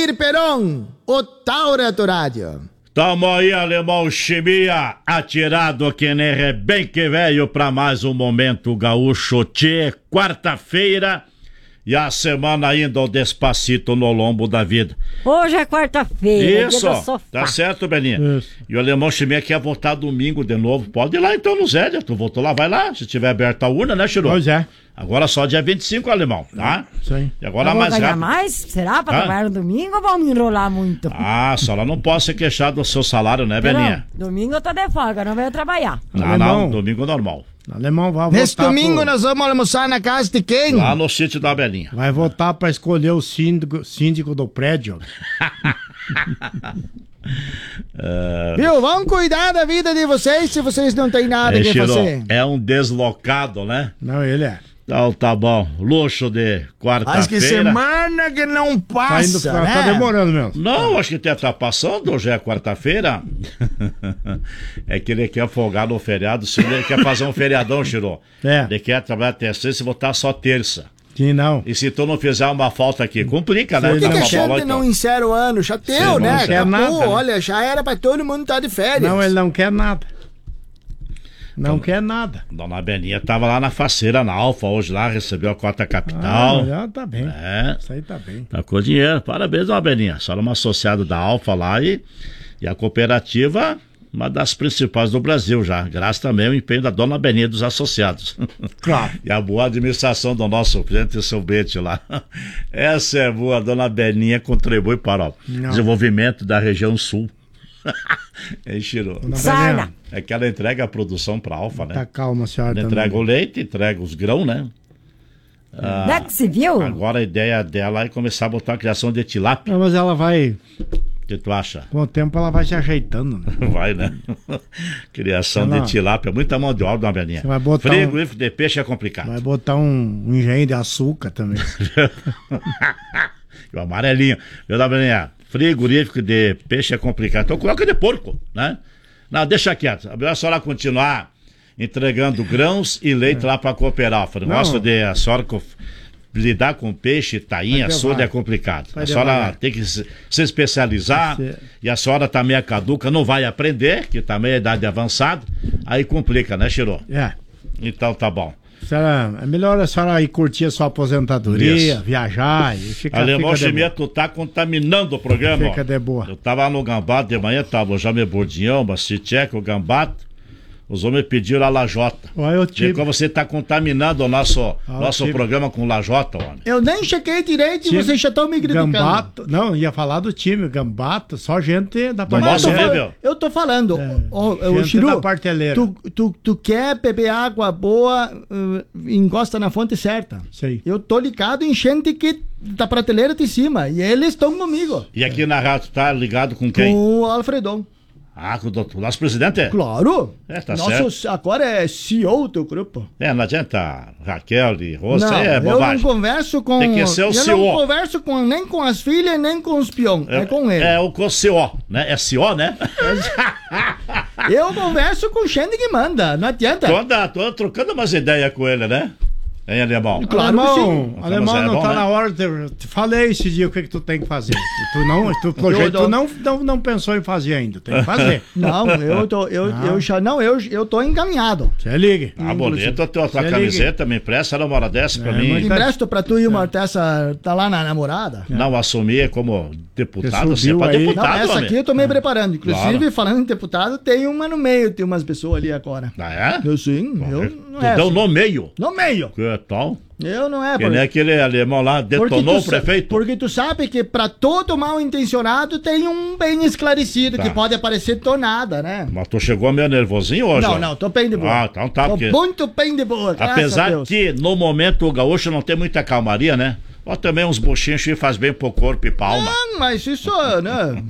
Valmir Peron, o Taura do Rádio. Tamo aí, alemão Chimia, atirado que nem rebenque velho pra mais um Momento Gaúcho Tchê, quarta-feira. E a semana ainda o Despacito no lombo da vida. Hoje é quarta-feira. Isso, tá certo, Beninha? Isso. E o alemão Chimia quer voltar domingo de novo. Pode ir lá então no Zé, tu voltou lá, vai lá. Se tiver aberta a urna, né, Chiru? Pois é. Agora só dia 25, alemão, tá? Sim. E agora eu mais vou ganhar rápido. mais? Será? Pra trabalhar no domingo ou vão me enrolar muito? Ah, só lá não posso se queixar do seu salário, né, Beninha? Domingo eu tô de folga, não venho trabalhar. Não, domingo normal. Alemão vai Nesse votar domingo nós vamos almoçar na casa de quem? Lá no sítio da Belinha. Vai votar pra escolher o síndico do prédio. Viu? Vamos cuidar da vida de vocês se vocês não têm nada que fazer. É um deslocado, né? Não, ele é. Então tá bom. Luxo de quarta-feira. Acho que semana que não passa, né? Tá demorando mesmo. Não, acho que até tá passando. Hoje é quarta-feira. É que ele quer folgar no feriado. Se ele quer fazer um feriadão, Chiro. É. Ele quer trabalhar até sexta e votar só terça. Sim, não. E se tu não fizer uma falta aqui, complica, né? Por que a Uma gente bola, não então. insere o ano? Já deu, né? não quer Acabou, nada, né? olha, já era pra todo mundo estar de férias. Não, ele não quer nada. Não quer nada. Dona Beninha tava lá na faceira, na Alfa, hoje lá, recebeu a cota capital. Ah, tá bem. É. Isso aí tá bem. Tá com dinheiro. Parabéns, Dona Beninha. A senhora é uma associada da Alfa lá e a cooperativa, uma das principais do Brasil já. Graças também ao empenho da Dona Beninha dos associados. Claro. E a boa administração do nosso presidente Silvete lá. Essa é boa. A Dona Beninha contribui para o desenvolvimento da região sul. Enchirou. Sarna. É que ela entrega a produção pra Alfa, né? Tá calma, senhora. Ela entrega o leite, entrega os grãos, né? Não é que se viu? Agora a ideia dela é começar a botar a criação de tilápia. Não, mas ela vai. O que tu acha? Com o tempo ela vai se ajeitando, né? Vai, né? Criação de tilápia, muita mão de obra, Dona Beninha. Você vai botar frigorífico de peixe é complicado. Vai botar um engenho de açúcar também. E o amarelinho. Viu, Dona Beninha? Frigorífico de peixe é complicado. Então coloca de porco, né? Não, deixa quieto. A senhora continuar entregando grãos e leite lá para cooperar. O negócio de a senhora lidar com peixe, tainha, açude é complicado. A senhora tem que se especializar e a senhora tá meio caduca, não vai aprender, que tá meio idade avançada, aí complica, né, Chiro? É. Então tá bom. É melhor a senhora ir curtir a sua aposentadoria, viajar e ficar. Alemão Chimia, tu tá contaminando o programa. Fica de boa. Eu tava no Gambato de manhã, tava o Jaime Bourdião, o Citcheco, o Gambato. Os homens pediram a lajota. Como você tá contaminando o nosso programa com lajota, homem. Eu nem chequei direito e vocês já estão me criticando. Gambato, não, ia falar do time, Gambato, só gente da parte nosso nível. Eu tô falando, gente Chiru, da parteleira. Tu quer beber água boa, encosta na fonte certa. Sei. Eu tô ligado em gente que da prateleira de cima e eles estão comigo. E aqui na rádio tá ligado com quem? Com o Alfredão. Ah, com o doutor, nosso presidente? Claro. Tá certo. Agora é CEO do teu grupo. Não adianta Raquel e Rosa, não, é bobagem. Eu não converso com... Tem que ser o CEO. Eu não converso nem com as filhas, nem com os peões, é com ele. É o CO, né? É CO, né? Eu converso com gente que manda, não adianta. Tô trocando umas ideias com ele, né? Hein, Alemão? Claro que sim. Alemão, não tá na hora. Te falei esse dia o que tu tem que fazer. Tu não pensou em fazer ainda. Tem que fazer. Não, eu tô encaminhado. Você liga. Bonito a tua camiseta, me empresta ela uma hora dessa pra mim. Empresto pra tu e uma dessa, tá lá na namorada. Não, assumir como deputado, você é pra deputado. Não, essa aqui eu tô me preparando. Inclusive, falando em deputado, tem uma no meio, tem umas pessoas ali agora. Ah, é? Eu sim, Tu deu no meio? No meio. Que tal? Eu não é, porque... nem aquele alemão lá detonou o prefeito. Porque tu sabe que pra todo mal intencionado tem um bem esclarecido, que pode aparecer tonada, né? Mas tu chegou meio nervosinho hoje? Não, tô bem de boa. Ah, então tá. Tô muito bem de boa, apesar que no momento o gaúcho não tem muita calmaria, né? Ó, também uns bochinhos faz bem pro corpo e pra alma. Mas isso, né?